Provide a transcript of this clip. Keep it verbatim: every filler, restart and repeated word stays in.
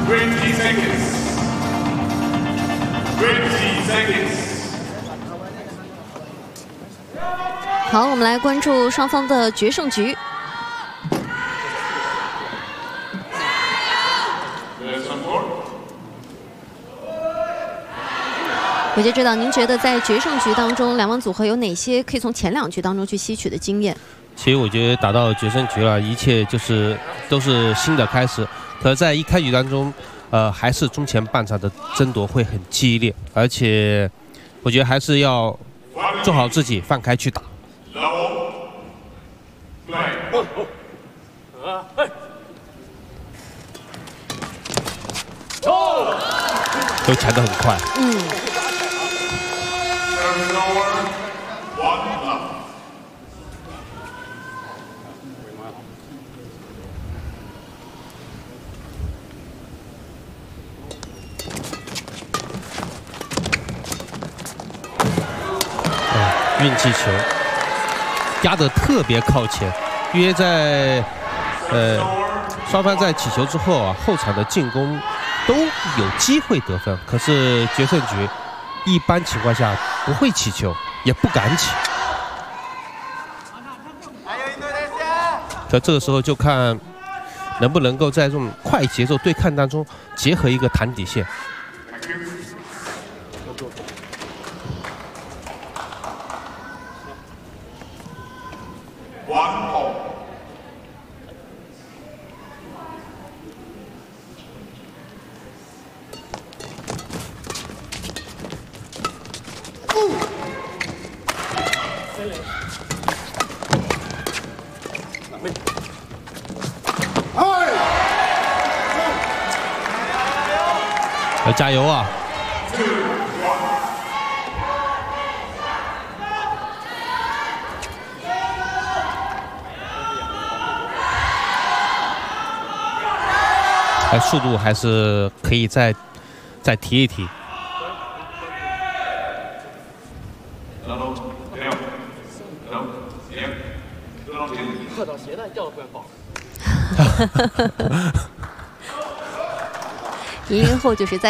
twenty seconds. twenty seconds. 好，我们来关注双方的决胜局。 伟杰指导，您觉得在决胜局当中，两方组合有哪些可以从前两局当中去吸取的经验？ 其实我觉得打到决胜局了，一切就是都是新的开始。可是在一开局当中，呃，还是中前半场的争夺会很激烈，而且我觉得还是要做好自己，放开去打。都抢得很快。嗯。 运气球压得特别靠前，因为在呃双方在起球之后啊，后场的进攻都有机会得分，可是决胜局一般情况下不会起球，也不敢起。所以这个时候就看能不能够在这种快节奏对抗当中结合一个弹底线。 要加油啊！哎，速度还是可以再再提一提。 喝到鞋带叫的不要爆。 零零后就是在。